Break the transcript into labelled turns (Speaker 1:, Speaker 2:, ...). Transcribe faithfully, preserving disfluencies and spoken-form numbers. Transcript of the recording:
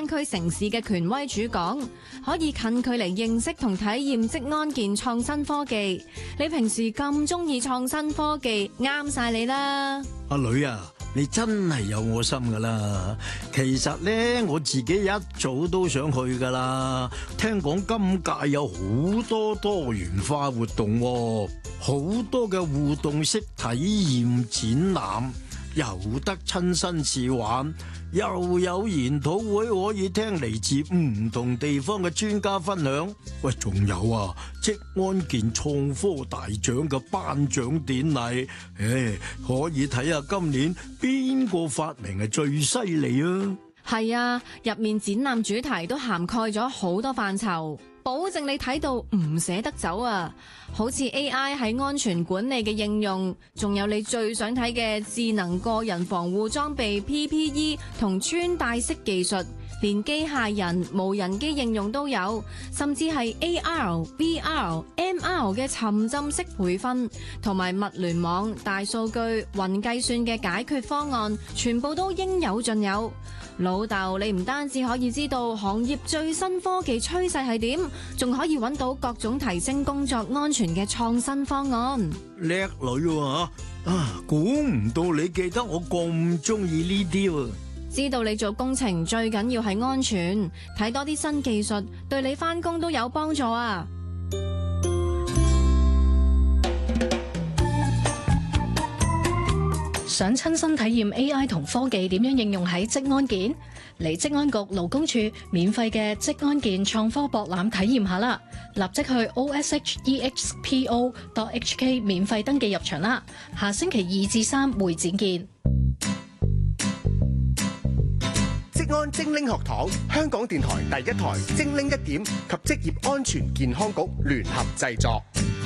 Speaker 1: 灣區城市嘅權威主講，可以近距離認識同體驗職安健創新科技。你平時咁中意創新科技，啱晒你啦！
Speaker 2: 阿女啊，你真係有我心噶啦。其實咧，我自己一早都想去噶啦。聽講今屆有好多多元化活動喎，好多嘅互動式體驗展覽，又得親身試玩，又有研討會可以聽嚟自唔同地方嘅專家分享。喂，仲有啊，職安健創科大獎嘅頒獎典禮，誒，可以睇下今年邊個發明係最犀利啊！
Speaker 1: 係啊，入面展覽主題都涵蓋咗好多範疇，保證你睇到唔捨得走啊！好似 A I 喺安全管理嘅應用，仲有你最想睇嘅智能個人防護裝備 P P E 同穿戴式技術，連機械人、無人機應用都有，甚至係 A R、V R、M R 嘅沉浸式培訓，同埋物聯網、大數據、雲計算嘅解決方案，全部都應有盡有。老豆，你唔單止可以知道行業最新科技趨勢係點，仲可以揾到各種提升工作安全嘅創新方案。
Speaker 2: 叻女喎，啊，估唔到你記得我咁中意呢啲喎。
Speaker 1: 知道你做工程最緊要係安全，睇多啲新技術，對你返工都有幫助啊！
Speaker 3: 想親身體驗 A I 同科技點樣應用喺職安健？嚟職安局勞工處免費嘅職安健創科博覽體驗下啦！立即去 O S H E X P O dot H K 免費登記入場啦！下星期二至三會展見。
Speaker 4: 職安精靈學堂，香港電台第一台精靈一點及職業安全健康局聯合製作。